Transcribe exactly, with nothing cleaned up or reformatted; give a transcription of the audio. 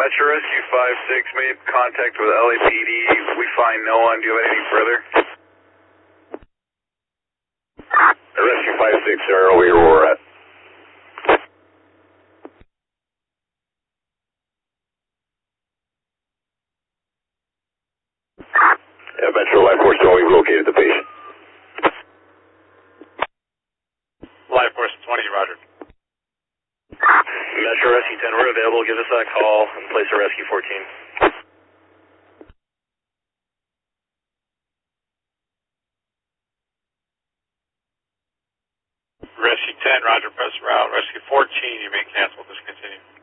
Metro Rescue five six made contact with L A P D. We find no one. Do you have anything further? Rescue five six, sir, over here where we're at. Yeah, Metro Life Force twenty, we've located the patient. Life Force twenty, roger. Metro Rescue ten, we're available. Give us that call and place a Rescue fourteen. Rescue ten, roger, press route. Rescue fourteen, you may cancel, discontinue.